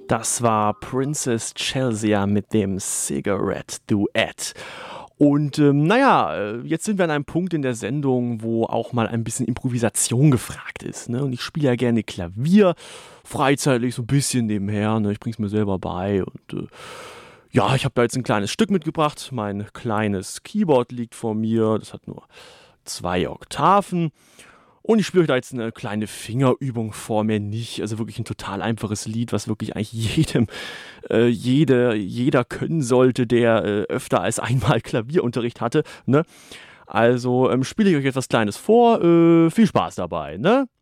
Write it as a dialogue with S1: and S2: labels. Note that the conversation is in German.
S1: Das war Princess Chelsea mit dem Cigarette Duett. Und jetzt sind wir an einem Punkt in der Sendung, wo auch mal ein bisschen Improvisation gefragt ist. Ne? Und ich spiele ja gerne Klavier, freizeitlich so ein bisschen nebenher. Ne? Ich bringe es mir selber bei. Und ich habe da jetzt ein kleines Stück mitgebracht. Mein kleines Keyboard liegt vor mir. Das hat nur 2 Oktaven. Und ich spiele euch da jetzt eine kleine Fingerübung vor, mehr nicht. Also wirklich ein total einfaches Lied, was wirklich eigentlich jeder können sollte, der öfter als einmal Klavierunterricht hatte. Ne? Also spiele ich euch etwas Kleines vor. Viel Spaß dabei. Ne?